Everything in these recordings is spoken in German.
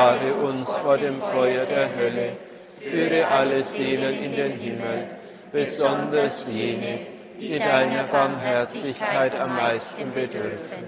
Bewahre uns vor dem Feuer der Hölle, führe alle Seelen in den Himmel, besonders jene, die deiner Barmherzigkeit am meisten bedürfen.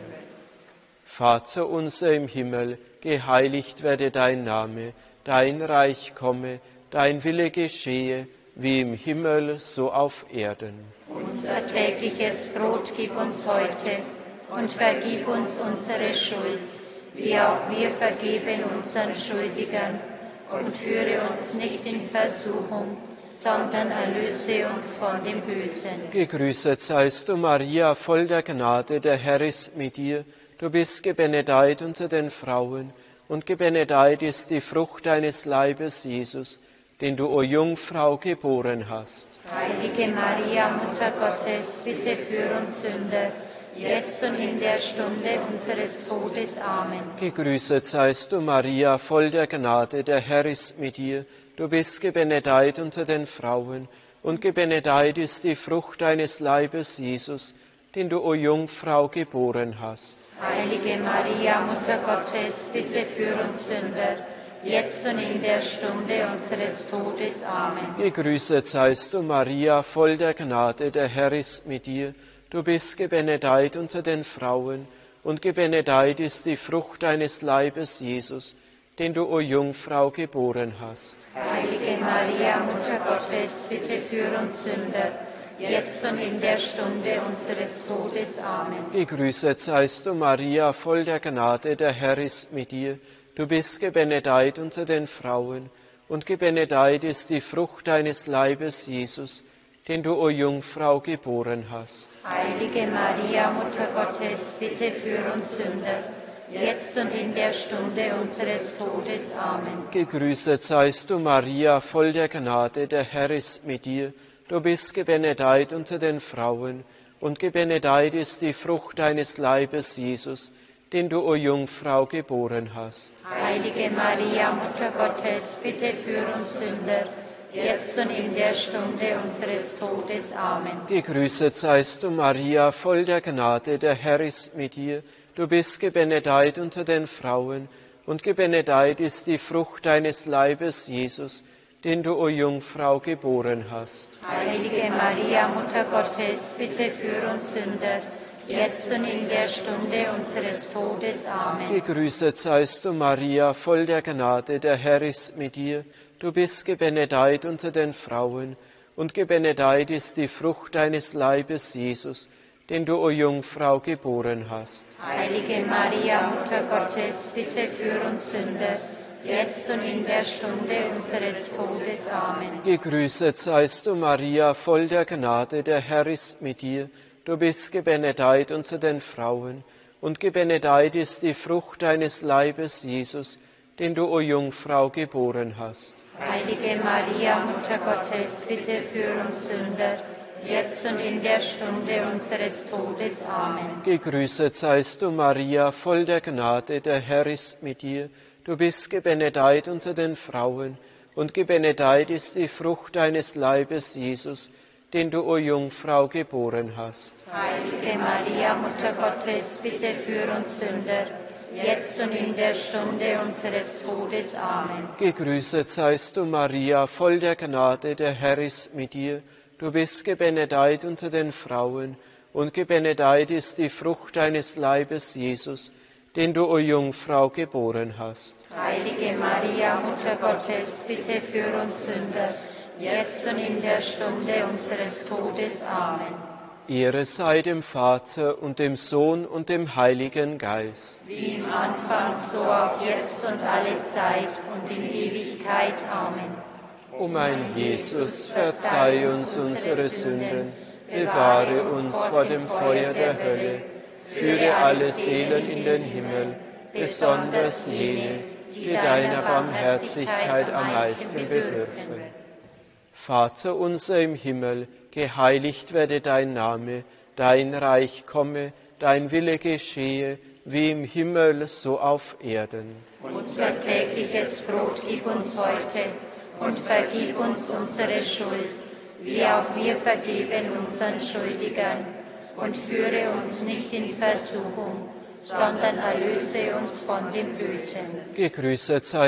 Vater unser im Himmel, geheiligt werde dein Name, dein Reich komme, dein Wille geschehe, wie im Himmel, so auf Erden. Unser tägliches Brot gib uns heute und vergib uns unsere Schuld, wie auch wir vergeben unseren Schuldigern. Und führe uns nicht in Versuchung, sondern erlöse uns von dem Bösen. Gegrüßet seist du, Maria, voll der Gnade, der Herr ist mit dir. Du bist gebenedeit unter den Frauen, und gebenedeit ist die Frucht deines Leibes, Jesus, den du, o Jungfrau, geboren hast. Heilige Maria, Mutter Gottes, bitte für uns Sünder, jetzt und in der Stunde unseres Todes. Amen. Gegrüßet seist du, Maria, voll der Gnade, der Herr ist mit dir. Du bist gebenedeit unter den Frauen, und gebenedeit ist die Frucht deines Leibes, Jesus, den du, o Jungfrau, geboren hast. Heilige Maria, Mutter Gottes, bitte für uns Sünder, jetzt und in der Stunde unseres Todes. Amen. Gegrüßet seist du, Maria, voll der Gnade, der Herr ist mit dir. Du bist gebenedeit unter den Frauen, und gebenedeit ist die Frucht deines Leibes, Jesus, den du, o Jungfrau, geboren hast. Heilige Maria, Mutter Gottes, bitte für uns Sünder, jetzt und in der Stunde unseres Todes. Amen. Gegrüßet seist du, Maria, voll der Gnade, der Herr ist mit dir. Du bist gebenedeit unter den Frauen, und gebenedeit ist die Frucht deines Leibes, Jesus, den du, o Jungfrau, geboren hast. Heilige Maria, Mutter Gottes, bitte für uns Sünder, jetzt und in der Stunde unseres Todes. Amen. Gegrüßet seist du, Maria, voll der Gnade, der Herr ist mit dir. Du bist gebenedeit unter den Frauen, und gebenedeit ist die Frucht deines Leibes, Jesus, den du, o Jungfrau, geboren hast. Heilige Maria, Mutter Gottes, bitte für uns Sünder, jetzt und in der Stunde unseres Todes. Amen. Gegrüßet seist du, Maria, voll der Gnade, der Herr ist mit dir. Du bist gebenedeit unter den Frauen, und gebenedeit ist die Frucht deines Leibes, Jesus, den du, o Jungfrau, geboren hast. Heilige Maria, Mutter Gottes, bitte für uns Sünder, jetzt und in der Stunde unseres Todes. Amen. Gegrüßet seist du, Maria, voll der Gnade, der Herr ist mit dir. Du bist gebenedeit unter den Frauen, und gebenedeit ist die Frucht deines Leibes, Jesus, den du, o Jungfrau, geboren hast. Heilige Maria, Mutter Gottes, bitte für uns Sünder, jetzt und in der Stunde unseres Todes. Amen. Gegrüßet seist du, Maria, voll der Gnade, der Herr ist mit dir. Du bist gebenedeit unter den Frauen, und gebenedeit ist die Frucht deines Leibes, Jesus, den du, o Jungfrau, geboren hast. Heilige Maria, Mutter Gottes, bitte für uns Sünder, jetzt und in der Stunde unseres Todes. Amen. Gegrüßet seist du, Maria, voll der Gnade, der Herr ist mit dir. Du bist gebenedeit unter den Frauen, und gebenedeit ist die Frucht deines Leibes, Jesus, den du, o Jungfrau, geboren hast. Heilige Maria, Mutter Gottes, bitte für uns Sünder, jetzt und in der Stunde unseres Todes. Amen. Gegrüßet seist du, Maria, voll der Gnade, der Herr ist mit dir. Du bist gebenedeit unter den Frauen, und gebenedeit ist die Frucht deines Leibes, Jesus, den du, o Jungfrau, geboren hast. Heilige Maria, Mutter Gottes, bitte für uns Sünder, jetzt und in der Stunde unseres Todes. Amen. Ehre sei dem Vater und dem Sohn und dem Heiligen Geist. Wie im Anfang, so auch jetzt und alle Zeit und in Ewigkeit. Amen. O mein Jesus, verzeih uns unsere Sünden, bewahre uns vor dem Feuer der Hölle, führe alle Seelen in den Himmel, besonders jene, die deiner Barmherzigkeit am meisten bedürfen. Vater unser im Himmel, geheiligt werde dein Name, dein Reich komme, dein Wille geschehe, wie im Himmel, so auf Erden. Unser tägliches Brot gib uns heute und vergib uns unsere Schuld, wie auch wir vergeben unseren Schuldigern. Und führe uns nicht in Versuchung, sondern erlöse uns von dem Bösen. Gegrüßet sei